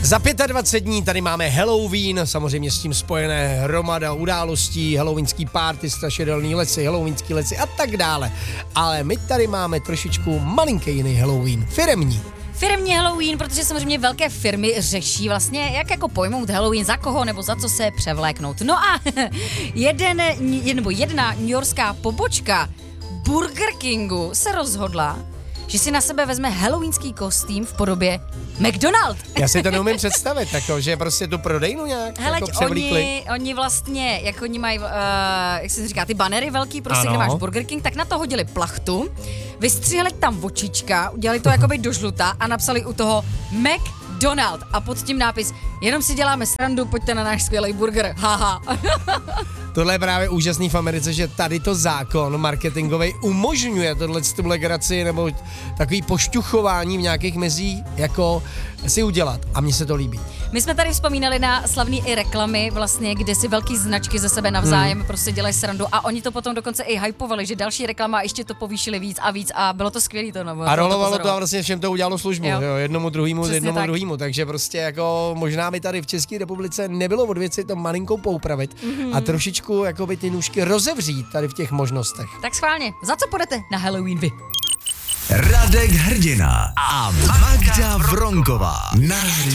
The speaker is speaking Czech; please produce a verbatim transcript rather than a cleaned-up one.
Za dvacet pět dní tady máme Halloween, samozřejmě s tím spojené hromada událostí, halloweenský party, strašidelný lesy, halloweenský lesy a tak dále. Ale my tady máme trošičku malinký jiný Halloween, firemní. Firmní Halloween, protože samozřejmě velké firmy řeší vlastně, jak jako pojmout Halloween, za koho nebo za co se převléknout. No a jeden, nebo jedna newyorská pobočka Burger Kingu se rozhodla, že si na sebe vezme halloweenský kostým v podobě McDonald. Já si to neumím představit, jako, že prostě tu prodejnu nějak Hele, jako převlíkli. Oni, oni vlastně, jak oni mají, uh, jak se říká, ty banery velký, prostě ano. kde máš Burger King, tak na to hodili plachtu, vystřihli tam očička, udělali to jakoby do žluta a napsali u toho McDonald a pod tím nápis, jenom si děláme srandu, pojďte na náš skvělý burger, haha. Tohle je právě úžasný v Americe, že tady to zákon marketingový umožňuje tohle tu legraci nebo takový pošťuchování v nějakých mezích jako si udělat a mně se to líbí. My jsme tady vzpomínali na slavný i reklamy, vlastně, kde si velký značky ze sebe navzájem hmm. prostě dělají srandu a oni to potom dokonce i hypovali, že další reklama ještě to povýšili víc a víc a bylo to skvělý to. No, a rolovalo to a vlastně všem to udělalo službu, jo. Jo, jednomu druhému, Přesně jednomu tak. druhému, takže prostě jako možná by tady v České republice nebylo od věci to malinkou poupravit mm-hmm. a trošičku jakoby ty nůžky rozevřít tady v těch možnostech. Tak schválně, za co půjdete na Halloween vy? Radek Hrdina a Magda Vronková na